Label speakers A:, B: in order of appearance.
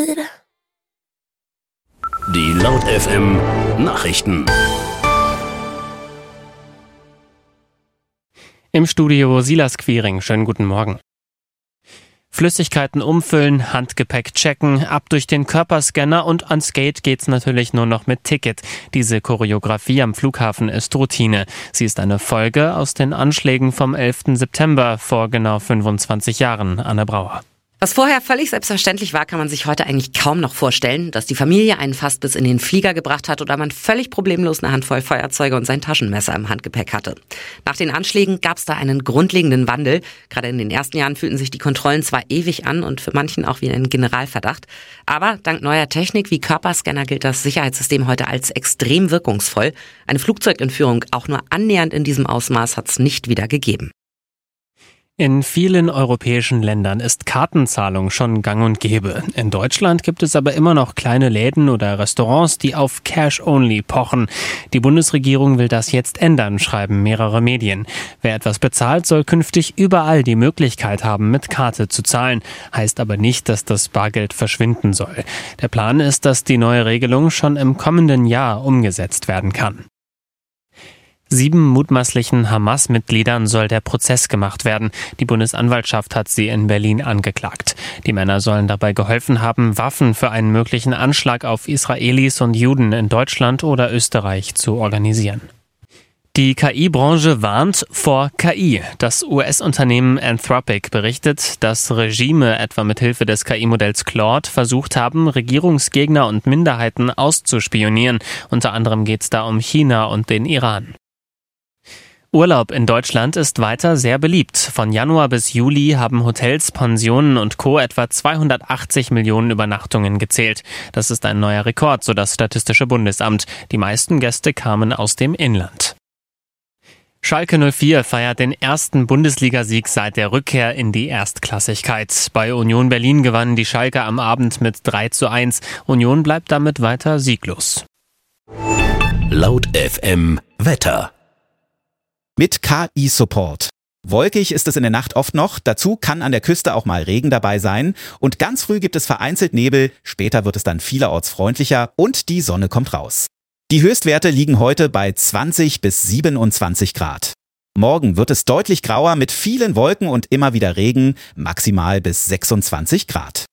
A: Die Laut FM Nachrichten.
B: Im Studio Silas Quiring. Schönen guten Morgen. Flüssigkeiten umfüllen, Handgepäck checken, ab durch den Körperscanner und ans Gate geht's natürlich nur noch mit Ticket. Diese Choreografie am Flughafen ist Routine. Sie ist eine Folge aus den Anschlägen vom 11. September vor genau 25 Jahren. Anne Brauer.
C: Was vorher völlig selbstverständlich war, kann man sich heute eigentlich kaum noch vorstellen, dass die Familie einen fast bis in den Flieger gebracht hat oder man völlig problemlos eine Handvoll Feuerzeuge und sein Taschenmesser im Handgepäck hatte. Nach den Anschlägen gab es da einen grundlegenden Wandel. Gerade in den ersten Jahren fühlten sich die Kontrollen zwar ewig an und für manchen auch wie ein Generalverdacht, aber dank neuer Technik wie Körperscanner gilt das Sicherheitssystem heute als extrem wirkungsvoll. Eine Flugzeugentführung auch nur annähernd in diesem Ausmaß hat es nicht wieder gegeben.
B: In vielen europäischen Ländern ist Kartenzahlung schon gang und gäbe. In Deutschland gibt es aber immer noch kleine Läden oder Restaurants, die auf Cash-Only pochen. Die Bundesregierung will das jetzt ändern, schreiben mehrere Medien. Wer etwas bezahlt, soll künftig überall die Möglichkeit haben, mit Karte zu zahlen. Heißt aber nicht, dass das Bargeld verschwinden soll. Der Plan ist, dass die neue Regelung schon im kommenden Jahr umgesetzt werden kann. 7 mutmaßlichen Hamas-Mitgliedern soll der Prozess gemacht werden. Die Bundesanwaltschaft hat sie in Berlin angeklagt. Die Männer sollen dabei geholfen haben, Waffen für einen möglichen Anschlag auf Israelis und Juden in Deutschland oder Österreich zu organisieren. Die KI-Branche warnt vor KI. Das US-Unternehmen Anthropic berichtet, dass Regime etwa mit Hilfe des KI-Modells Claude versucht haben, Regierungsgegner und Minderheiten auszuspionieren. Unter anderem geht es da um China und den Iran. Urlaub in Deutschland ist weiter sehr beliebt. Von Januar bis Juli haben Hotels, Pensionen und Co. etwa 280 Millionen Übernachtungen gezählt. Das ist ein neuer Rekord, so das Statistische Bundesamt. Die meisten Gäste kamen aus dem Inland. Schalke 04 feiert den ersten Bundesligasieg seit der Rückkehr in die Erstklassigkeit. Bei Union Berlin gewannen die Schalker am Abend mit 3:1. Union bleibt damit weiter sieglos.
A: Laut FM Wetter.
D: Mit KI-Support. Wolkig ist es in der Nacht oft noch, dazu kann an der Küste auch mal Regen dabei sein und ganz früh gibt es vereinzelt Nebel, später wird es dann vielerorts freundlicher und die Sonne kommt raus. Die Höchstwerte liegen heute bei 20 bis 27 Grad. Morgen wird es deutlich grauer mit vielen Wolken und immer wieder Regen, maximal bis 26 Grad.